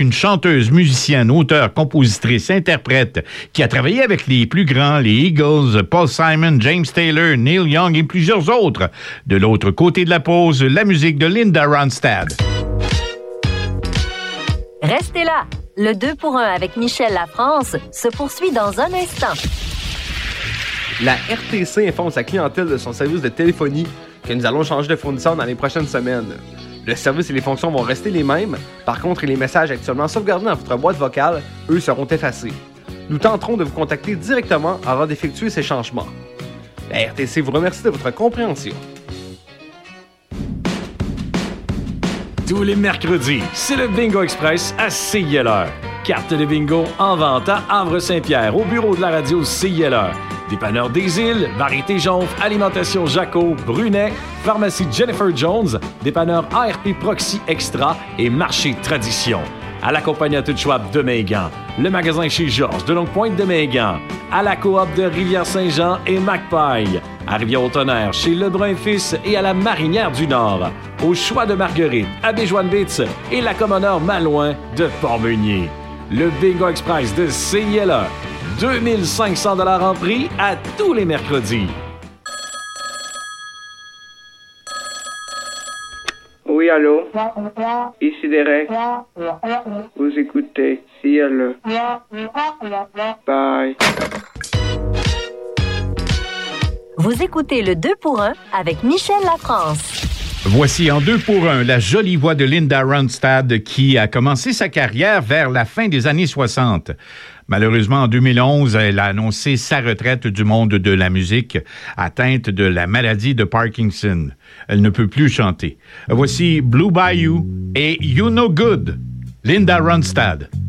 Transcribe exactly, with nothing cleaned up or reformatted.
une chanteuse, musicienne, auteure, compositrice, interprète qui a travaillé avec les plus grands, les Eagles, Paul Simon, James Taylor, Neil Young et plusieurs autres. De l'autre côté de la pause, la musique de Linda Ronstadt. Restez là. Le deux pour un avec Michel Lafrance se poursuit dans un instant. La R T C informe sa clientèle de son service de téléphonie que nous allons changer de fournisseur dans les prochaines semaines. Le service et les fonctions vont rester les mêmes. Par contre, les messages actuellement sauvegardés dans votre boîte vocale, eux, seront effacés. Nous tenterons de vous contacter directement avant d'effectuer ces changements. La R T C vous remercie de votre compréhension. Tous les mercredis, c'est le Bingo Express à C I L R. Carte de bingo en vente à Havre-Saint-Pierre, au bureau de la radio C I L R. Dépanneur des Îles, Variété Jonf, Alimentation Jaco, Brunet, Pharmacie Jennifer Jones, Dépanneur A R P Proxy Extra et Marché Tradition. À la compagnie à tout Schwab de Mingan, le magasin chez Georges de Longue-Pointe de Mingan, à la coop de Rivière-Saint-Jean et Macpaille, à Rivière-au-Tonnerre chez Lebrun Fils et à la Marinière du Nord, au Choix de Marguerite, à Béjoine-Bitz et la Commoneur Malouin de Port-Meunier. Le Bingo Express de C I L A, deux mille cinq cents dollars en prix à tous les mercredis. Oui, allô? Ici Derek. Vous écoutez C I L A. Bye. Vous écoutez le deux pour un avec Michel Lafrance. Voici en deux pour un la jolie voix de Linda Ronstadt qui a commencé sa carrière vers la fin des années soixante. Malheureusement, en deux mille onze, elle a annoncé sa retraite du monde de la musique, atteinte de la maladie de Parkinson. Elle ne peut plus chanter. Voici Blue Bayou et You Know Good, Linda Ronstadt.